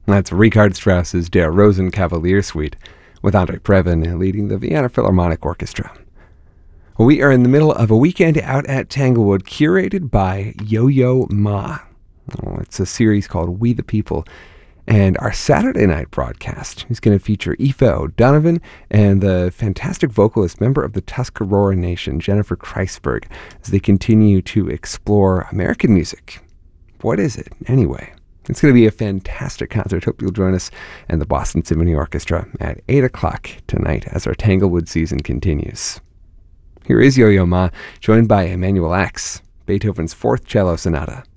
That's Richard Strauss's Der Rosenkavalier Suite, with Andrei Previn leading the Vienna Philharmonic Orchestra. We are in the middle of a weekend out at Tanglewood curated by Yo-Yo Ma. It's a series called We the People. And our Saturday night broadcast is going to feature Aoife O'Donovan and the fantastic vocalist member of the Tuscarora Nation, Jennifer Kreisberg, as they continue to explore American music. What is it, anyway? It's going to be a fantastic concert. Hope you'll join us and the Boston Symphony Orchestra at 8 o'clock tonight as our Tanglewood season continues. Here is Yo-Yo Ma, joined by Emanuel Ax, Beethoven's Fourth Cello Sonata.